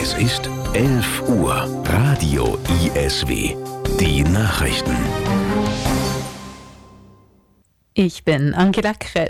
Es ist 11 Uhr. Radio ISW. Die Nachrichten. Ich bin Angela Kress.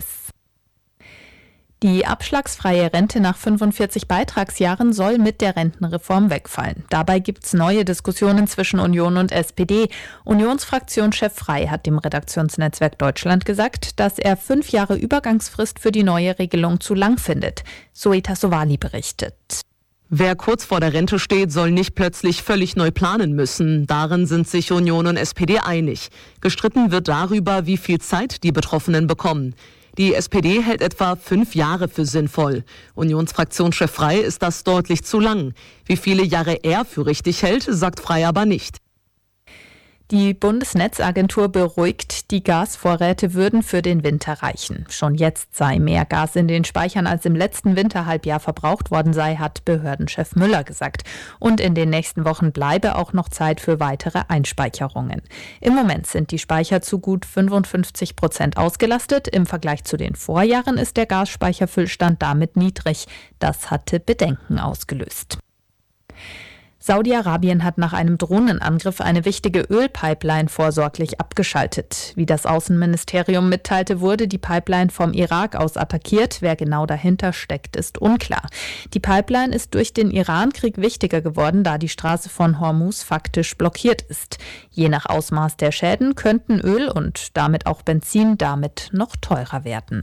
Die abschlagsfreie Rente nach 45 Beitragsjahren soll mit der Rentenreform wegfallen. Dabei gibt es neue Diskussionen zwischen Union und SPD. Unionsfraktionschef Frey hat dem Redaktionsnetzwerk Deutschland gesagt, dass er 5 Jahre Übergangsfrist für die neue Regelung zu lang findet. Zoe Tassovali berichtet. Wer kurz vor der Rente steht, soll nicht plötzlich völlig neu planen müssen. Darin sind sich Union und SPD einig. Gestritten wird darüber, wie viel Zeit die Betroffenen bekommen. Die SPD hält etwa 5 Jahre für sinnvoll. Unionsfraktionschef Frey ist das deutlich zu lang. Wie viele Jahre er für richtig hält, sagt Frey aber nicht. Die Bundesnetzagentur beruhigt, die Gasvorräte würden für den Winter reichen. Schon jetzt sei mehr Gas in den Speichern als im letzten Winterhalbjahr verbraucht worden sei, hat Behördenchef Müller gesagt. Und in den nächsten Wochen bleibe auch noch Zeit für weitere Einspeicherungen. Im Moment sind die Speicher zu gut 55% ausgelastet. Im Vergleich zu den Vorjahren ist der Gasspeicherfüllstand damit niedrig. Das hatte Bedenken ausgelöst. Saudi-Arabien hat nach einem Drohnenangriff eine wichtige Ölpipeline vorsorglich abgeschaltet. Wie das Außenministerium mitteilte, wurde die Pipeline vom Irak aus attackiert. Wer genau dahinter steckt, ist unklar. Die Pipeline ist durch den Iran-Krieg wichtiger geworden, da die Straße von Hormuz faktisch blockiert ist. Je nach Ausmaß der Schäden könnten Öl und damit auch Benzin damit noch teurer werden.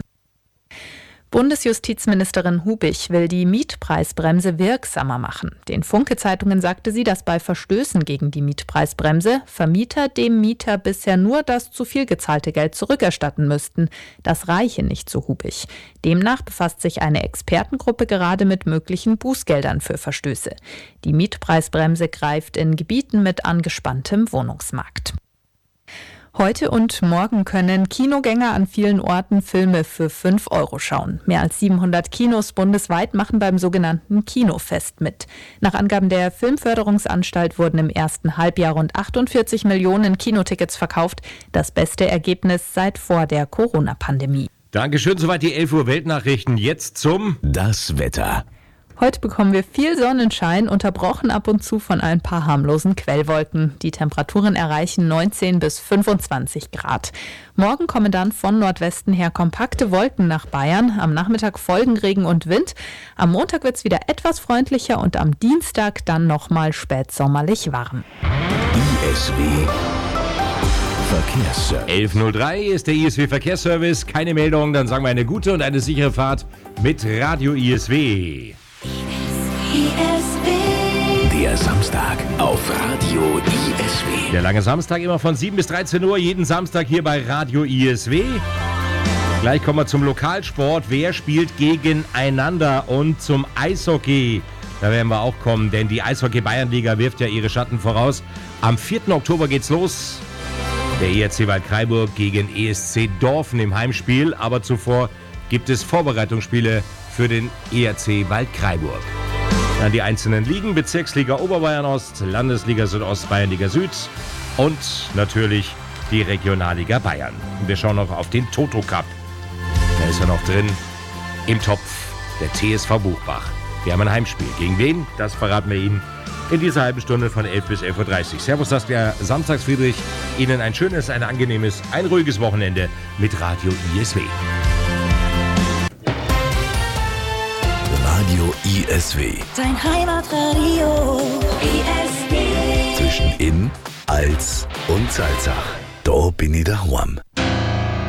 Bundesjustizministerin Hubich will die Mietpreisbremse wirksamer machen. Den Funke-Zeitungen sagte sie, dass bei Verstößen gegen die Mietpreisbremse Vermieter dem Mieter bisher nur das zu viel gezahlte Geld zurückerstatten müssten. Das reiche nicht, so Hubich. Demnach befasst sich eine Expertengruppe gerade mit möglichen Bußgeldern für Verstöße. Die Mietpreisbremse greift in Gebieten mit angespanntem Wohnungsmarkt. Heute und morgen können Kinogänger an vielen Orten Filme für 5 € schauen. Mehr als 700 Kinos bundesweit machen beim sogenannten Kinofest mit. Nach Angaben der Filmförderungsanstalt wurden im ersten Halbjahr rund 48 Millionen Kinotickets verkauft. Das beste Ergebnis seit vor der Corona-Pandemie. Dankeschön, soweit die 11 Uhr Weltnachrichten. Jetzt zum Das Wetter. Heute bekommen wir viel Sonnenschein, unterbrochen ab und zu von ein paar harmlosen Quellwolken. Die Temperaturen erreichen 19 bis 25 Grad. Morgen kommen dann von Nordwesten her kompakte Wolken nach Bayern. Am Nachmittag folgen Regen und Wind. Am Montag wird es wieder etwas freundlicher und am Dienstag dann nochmal spätsommerlich warm. ISW Verkehrsservice. 11.03 ist der ISW Verkehrsservice. Keine Meldung, dann sagen wir eine gute und eine sichere Fahrt mit Radio ISW. Der Samstag auf Radio ISW. Der lange Samstag immer von 7 bis 13 Uhr, jeden Samstag hier bei Radio ISW. Gleich kommen wir zum Lokalsport. Wer spielt gegeneinander? Und zum Eishockey. Da werden wir auch kommen, denn die Eishockey-Bayernliga wirft ja ihre Schatten voraus. Am 4. Oktober geht's los. Der ERC Waldkraiburg gegen ESC Dorfen im Heimspiel. Aber zuvor gibt es Vorbereitungsspiele für den ERC Waldkraiburg. Dann die einzelnen Ligen: Bezirksliga Oberbayern Ost, Landesliga Südost, Bayernliga Süd und natürlich die Regionalliga Bayern. Und wir schauen noch auf den Toto Cup. Da ist er noch drin im Topf, der TSV Buchbach. Wir haben ein Heimspiel. Gegen wen? Das verraten wir Ihnen in dieser halben Stunde von 11 bis 11.30 Uhr. Servus, das wäre Samstagsfriedrich. Ihnen ein schönes, ein angenehmes, ein ruhiges Wochenende mit Radio ISW. Radio ISW. Dein Heimatradio ISW. Zwischen Inn, Als und Salzach. Da bin ich daheim.